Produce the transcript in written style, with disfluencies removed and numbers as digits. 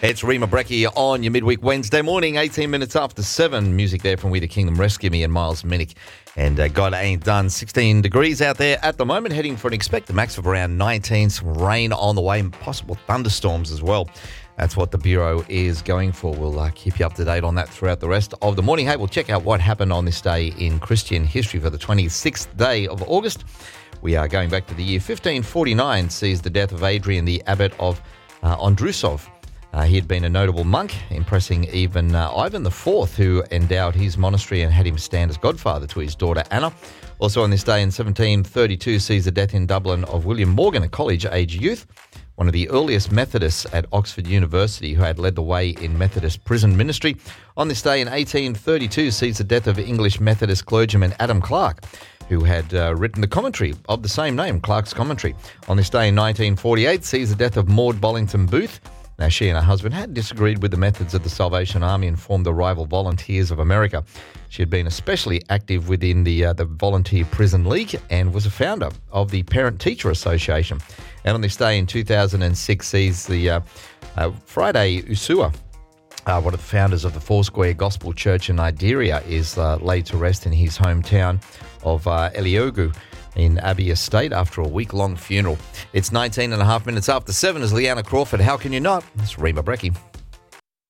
It's Rima Brecky on your midweek Wednesday morning, 18 minutes after 7. Music there from We the Kingdom, Rescue Me and Miles Minnick. And God Ain't Done. 16 degrees out there at the moment, heading for an expected max of around 19. Some rain on the way and possible thunderstorms as well. That's what the Bureau is going for. We'll keep you up to date on that throughout the rest of the morning. Hey, we'll check out what happened on this day in Christian history for the 26th day of August. We are going back to the year 1549, sees the death of Adrian, the abbot of Ondrusov. He had been a notable monk, impressing even Ivan IV, who endowed his monastery and had him stand as godfather to his daughter Anna. Also on this day in 1732 sees the death in Dublin of William Morgan, a college-age youth, one of the earliest Methodists at Oxford University, who had led the way in Methodist prison ministry. On this day in 1832 sees the death of English Methodist clergyman Adam Clarke, who had written the commentary of the same name, Clarke's Commentary. On this day in 1948 sees the death of Maud Bollington Booth. Now, she and her husband had disagreed with the methods of the Salvation Army and formed the rival Volunteers of America. She had been especially active within the Volunteer Prison League and was a founder of the Parent-Teacher Association. And on this day in 2006 sees the Friday Usua, one of the founders of the Foursquare Gospel Church in Nigeria, is laid to rest in his hometown of Eliogu in Abbey Estate after a week-long funeral. It's 19 and a half minutes after 7 as Leanna Crawford. How can you not? It's Rima Brecky.